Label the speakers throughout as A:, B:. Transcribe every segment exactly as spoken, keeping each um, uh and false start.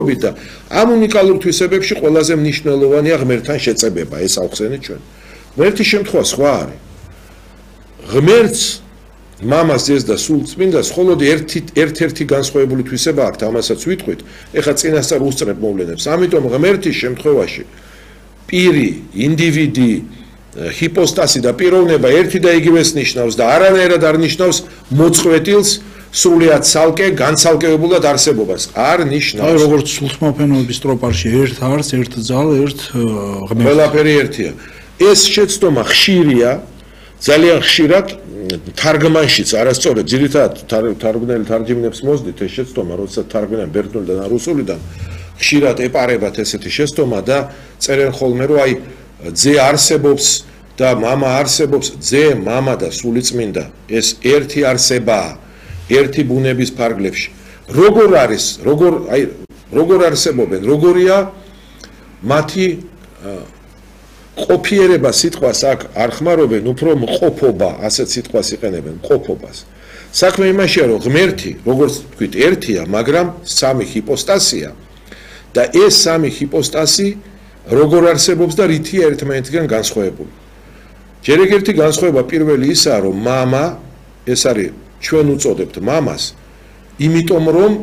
A: და ამ უნიკალურ თვისებებში ყველაზე მნიშვნელოვანია ღმერთთან შეწებება, ეს ავხსენეთ ჩვენ. ღმერთის შემთხვევა სხვა არის. ღმერთს მამას ძეს და სულწმინდას მხოლოდ ერთი ერთ-ერთი განსხვავებული თვისება აქვს, ამასაც ვიტყვით. ეხლა წინასწარ უსწრებ მოვლენებს. ამიტომ ღმერთის შემთხვევაში პირი, ინდივიდი, ჰიპოსტასი და პიროვნება ერთი და იგივეს ნიშნავს და არანაირად არ ნიშნავს მოწყვეტილს, სრულიად ცალკე, განცალკევებულად არსებობას. არ ნიშნავს.
B: აი როგორც სულთმოფენოების ტროპარში ერთ არს, ერთ ძალ, ერთ ღმერთი.
A: ყველაფერი ერთია. ეს შეცდომა ხშირია, ძალიან ხშირად თარგმანშიც არასწორად, ძირითადად თარგმნელი თარგმნებს მოსდით ეს შეცდომა, როდესაც თარგმნიან ბერძნულიდან და რუსულიდან, ხშირად ეპარებათ ესეთი შეცდომა და წერენ ხოლმე, რომ აი ძე არსებობს და მამა არსებობს, ძე, მამა და სულიწმინდა, ეს ერთი არსებაა, ერთი ბუნების ფარგლებში. როგორ არის, როგორ აი როგორ არსებობენ, როგორია მათი ყოფიერება სიტყვას აქ არ ხმარობენ, უფრო მყოფობა, ასეთ სიტყვას იყენებენ, მყოფობას. საქმე იმაშია, რომ ღმერთი, როგორც თქვით, ერთია, მაგრამ სამი ჰიპოსტასია და ეს სამი ჰიპოსტასი როგორ არსებობს და რითია ერთმანეთიდან განსხვავებული. ჯერ ერთი განსხვავება პირველი ისაა, რომ მამა, ეს არის ჩვენ უწოდებთ მამას, იმიტომ რომ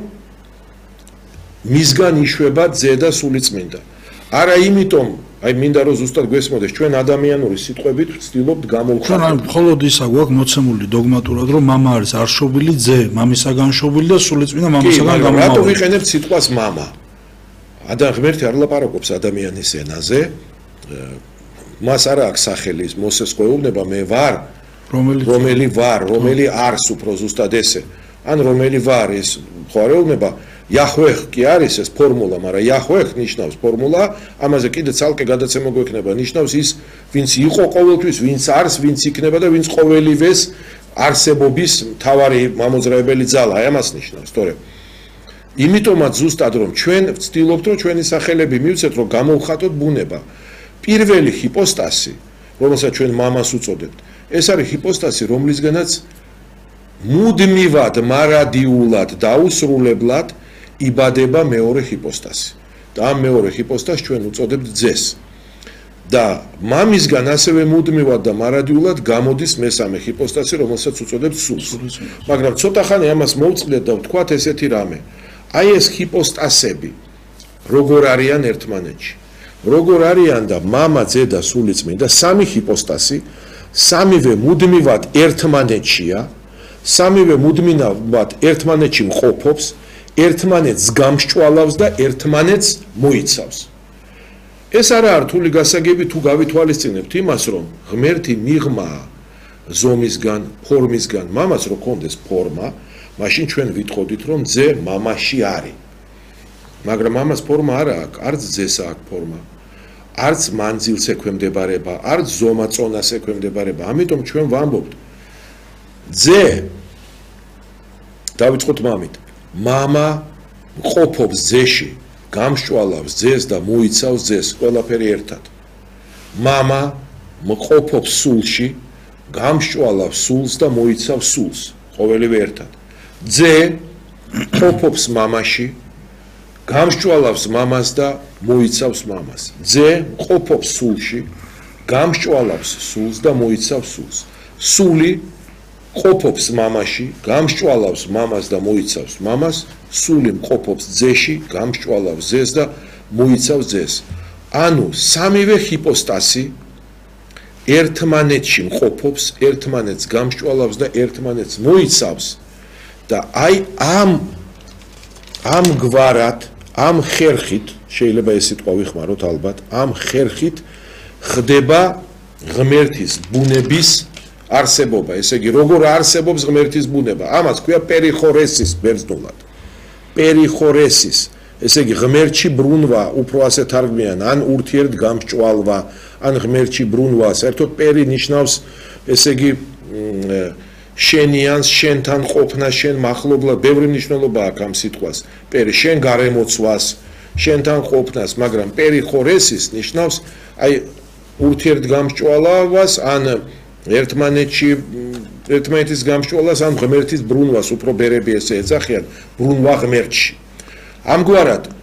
A: მისგან იშვება ძე და სულიწმინდა. არა იმიტომ, აი მინდა რომ ზუსტად გვესმოდეს, ჩვენ ადამიანური სიტყვებით ვცდილობთ გამოვხატოთ.
B: ჩვენ მხოლოდ ისა გვაქვს მოცემული დოგმატურად, რომ მამა არის არშობილი ძე, მამისაგან შობილი და სულიწმინდა მამისაგან გამომავალი.
A: რატო ვიყენებთ სიტყვას მამა? ადამ ღმერთი არ ლაპარაკობს ადამიანის ენაზე, მას არა აქვს სახელი, მოსეს ყვეუბნება, მე ვარ, რომელი ვარ, რომელი არს უფრო ზუსტად ესე. ან რომელი ვარ ეს ყვეუბნება, იაჰვე კი არის ეს ფორმულა, მაგრამ იაჰვე ნიშნავს ფორმულა, ამაზე კიდე ცალკე გადაცემა გვექნება, ნიშნავს ის, ვინც იყო ყოველთვის, ვინც არს, ვინც იქნება და ვინც ყოველივეს არსებობის მთავარი მამოძრავებელი ძალა, აი ამას ნიშნავს, თორე იმიტომაც ზუსტად რომ ჩვენ ვცდილობთ რომ ჩვენი სახელები მივცეთ რომ გამოვხატოთ ბუნება. პირველი ჰიპოსტასი, რომელსაც ჩვენ მამას უწოდებთ, ეს არის ჰიპოსტასი, რომლისგანაც მუდმივად, მარადიულად და აუსრულებლად იბადება მეორე ჰიპოსტასი. და ამ მეორე ჰიპოსტასს ჩვენ უწოდებთ ძეს. და მამისგან ასევე მუდმივად და მარადიულად გამოდის მესამე ჰიპოსტასი, რომელსაც უწოდებთ სულს. მაგრამ ცოტა ხანი ამას მოვწყდეთ და ვთქვათ ესეთი რამე. აი ეს ჰიპოსტასები როგორ არიან ერთმანეთში? როგორ არიან და მამა, ძე და სულიწმინდა, სამი ჰიპოსტასი, სამივე მუდმივად ერთმანეთშია, სამივე მუდმივად ერთმანეთში მყოფობს, ერთმანეთს გამსჭვალავს და ერთმანეთს მოიცავს. ეს არა რთული გასაგები თუ გავითვალისწინებთ იმას, რომ ღმერთი მიღმაა ზომისგან, ფორმისგან, მამაც რო კონდეს ფორმა, მაშინ ჩვენ ვიტყოდით, რომ ძე მამაში არის. მაგრამ მამას ფორმა არა აქვს, არც ძეს აქვს ფორმა, არც მანძილს ექვემდებარება, არც ზომა-წონას ექვემდებარება. ამიტომ ჩვენ ვამბობთ, ძე დავიწყოთ მამით, მამა ყოფობს ძეში, გამსჭვალავს ძეს და მოიცავს ძეს, ყველაფერი ერთად. მამა ყოფობს სულში, გამსჭვალავს სულს და მოიცავს სულს, ყოველივე ერთად. ძე ყოფობს მამაში, გამსჭვალავს მამას და მოიცავს მამას. ძე ყოფობს სულში, გამსჭვალავს სულს და მოიცავს სულს. სული ყოფობს მამაში, გამსჭვალავს მამას და მოიცავს მამას. სული ყოფობს ძეში, გამსჭვალავს ძეს და მოიცავს ძეს. ანუ სამივე ჰიპოსტასი ერთმანეთში ყოფობს, ერთმანეთს გამსჭვალავს და ერთმანეთს მოიცავს. და აი ამ ამ გვარად, ამ ხერხით, შეიძლება ეს სიტყვა ვიხმაროთ ალბათ, ამ ხერხით ხდება ღმერთის ბუნების არსებობა. ესე იგი, როგორ არსებობს ღმერთის ბუნება? ამას ქვია პერიხორესის ბერძნულად. პერიხორესის, ესე იგი, ღმერთში ბრუნვა, უფრო ასე თარგმნიან, ან ურთიერთ გამსჭვალვა, ან ღმერთში ბრუნვა, საერთოდ პერი ნიშნავს, ესე იგი, შენიანს, შენთან ყოფნა, შენ მახლობლად, ბევრი მნიშვნელობა აქვს ამ სიტყვას. პერი შენ გარემოცვას, შენთან ყოფნას, მაგრამ პერიხორესის ნიშნავს აი ურთიერთ გამსჭვალვას, ან ერთმანეთში ერთმანეთის გამსჭვალვას, ან ღმერთის ბრუნვას, უფრო ბერები ესე ეძახიან, ბრუნვა ღმერთში. ამგვარად